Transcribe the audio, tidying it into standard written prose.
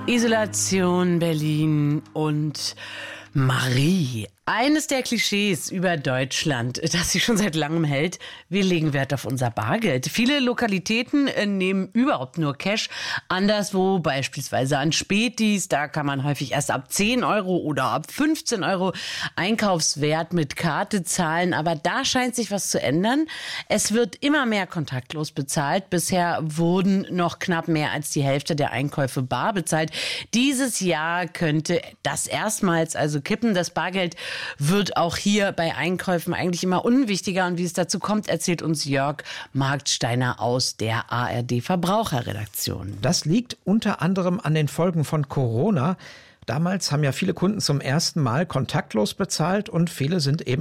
Isolation, Berlin und Marie. Eines der Klischees über Deutschland, das sich schon seit langem hält: wir legen Wert auf unser Bargeld. Viele Lokalitäten nehmen überhaupt nur Cash. Anderswo, beispielsweise an Spätis, da kann man häufig erst ab 10 Euro oder ab 15 Euro Einkaufswert mit Karte zahlen. Aber da scheint sich was zu ändern. Es wird immer mehr kontaktlos bezahlt. Bisher wurden noch knapp mehr als die Hälfte der Einkäufe bar bezahlt. Dieses Jahr könnte das erstmals also kippen. Das Bargeld wird auch hier bei Einkäufen eigentlich immer unwichtiger. Und wie es dazu kommt, erzählt uns Jörg Marktsteiner aus der ARD Verbraucherredaktion. Das liegt unter anderem an den Folgen von Corona. Damals haben ja viele Kunden zum ersten Mal kontaktlos bezahlt und viele sind eben